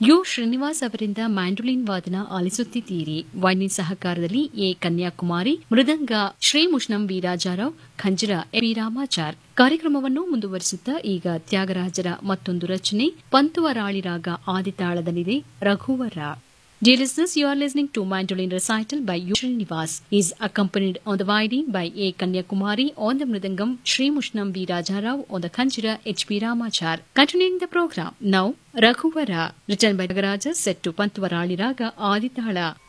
You Srinivas ಅವರಿಂದ mandolin ವಾದನ ಆಲಿಸುತ್ತಿದ್ದೀರಿ. Violin ಸಹಕಾರದಲ್ಲಿ A Kanyakumari, mridanga Shri ಮುಷ್ಣಂ ವೀರಾಜಾರಾವ್, ಖಂಜರ A Ramachar. ಕಾರ್ಯಕ್ರಮವನ್ನು ಮುಂದುವರಿಸುತ್ತಾ ಈಗ ತ್ಯಾಗರಾಜರ ಮತ್ತೊಂದು ರಚನೆ ಪಂತುವರಾಳಿ ರಾಗ ಆದಿತಾಳದಲ್ಲಿದೆ, ರಘುವರ. Dear listeners, you are listening to Mandolin Recital by U. Srinivas. He is accompanied on the violin by A. Kanyakumari, on the mridangam Sri Mushnam V. Rajarao, on the khanjira H.P. Ramachar. Continuing the program, now Raghuvara, written by Nagaraja, set to Pantvarali Raga Aditala.